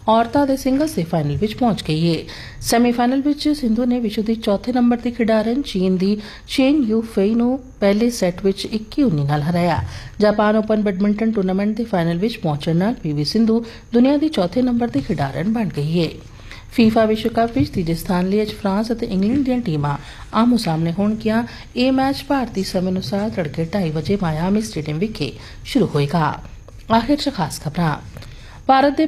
ਔਰਤਾਂ ਦੇ ਸਿੰਗਲਸ ਦੇ ਫਾਈਨਲ ਵਿੱਚ ਪਹੁੰਚ ਗਈ ਹੈ। ਸੈਮੀਫਾਈਨਲ ਵਿੱਚ ਸਿੰਧੂ ਨੇ ਵਿਸ਼ਵ ਦੀ ਚੌਥੇ ਨੰਬਰ ਦੀ ਖਿਡਾਰਨ ਚੀਨ ਦੀ ਚੇਨ ਯੂ ਫਈ ਨੂੰ ਪਹਿਲੇ ਸੈੱਟ ਵਿੱਚ 21-19 ਨਾਲ ਹਰਾਇਆ। ਜਾਪਾਨ ਓਪਨ ਬੈਡਮਿੰਟਨ ਟੂਰਨਾਮੈਂਟ ਦੇ ਫਾਈਨਲ ਵਿੱਚ ਪਹੁੰਚਣ ਨਾਲ ਪੀਵੀ ਸਿੰਧੂ ਦੁਨੀਆ ਦੀ ਚੌਥੇ ਨੰਬਰ ਦੀ ਖਿਡਾਰਨ ਬਣ ਗਈ ਹੈ। ਫੀਫਾ ਵਿਸ਼ਵ ਕੱਪ ਵਿੱਚ ਤੀਜੇ ਸਥਾਨ ਲਈ ਅੱਜ ਫਰਾਂਸ ਅਤੇ ਇੰਗਲੈਂਡ ਦੀਆਂ ਟੀਮਾਂ ਆਮੋ ਸਾਹਮਣੇ ਹੋਣਗੀਆਂ। ਇਹ ਮੈਚ ਭਾਰਤੀ ਸਮੇਂ ਅਨੁਸਾਰ ਤੜਕੇ 2:30 ਵਜੇ ਮਾਇਆਮੀ ਸਟੇਡੀਅਮ ਵਿਖੇ ਸ਼ੁਰੂ ਹੋਏਗਾ। ਆਖਿਰ 'ਚ ਖਾਸ ਖਬਰਾਂ। ਭਾਰਤ ਦੇ